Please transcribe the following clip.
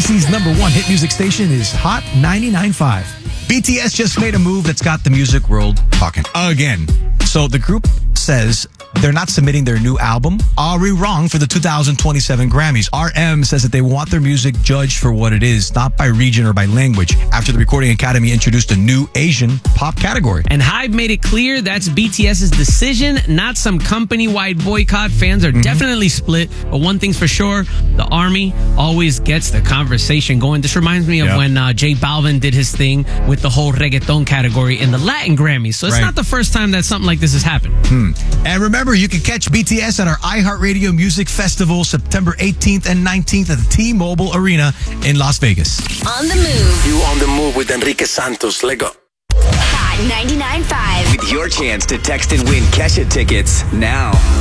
DC's #1 hit music station is Hot 99.5. BTS just made a move that's got the music world talking again. So the group says they're not submitting their new album, Are We Wrong, for the 2027 Grammys. RM says that they want their music judged for what it is, not by region or by language, after the Recording Academy introduced a new Asian pop category. And Hybe made it clear that's BTS's decision, not some company-wide boycott. Fans are definitely split, but one thing's for sure, the ARMY always gets the conversation going. This reminds me of when J Balvin did his thing with the whole reggaeton category in the Latin Grammys. So it's not the first time that something like this has happened. And remember, you can catch BTS at our iHeartRadio Music Festival September 18th and 19th at the T-Mobile Arena in Las Vegas. On the move. You on the move with Enrique Santos. Let go. Hot 99.5. With your chance to text and win Kesha tickets now.